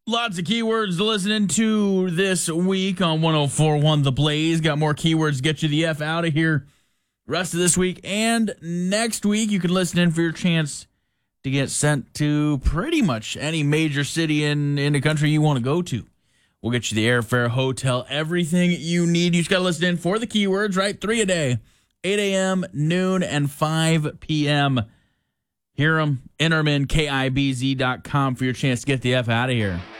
Lots of keywords to listen to this week on 104.1 The Blaze. Got more keywords to get you the F out of here. Rest of this week and next week, you can listen in for your chance to get sent to pretty much any major city in the country you want to go to. We'll get you the airfare, hotel, everything you need. You just got to listen in for the keywords, right? 3 a day, 8 a.m., noon, and 5 p.m. Hear them, enter them in KIBZ.com for your chance to get the F out of here.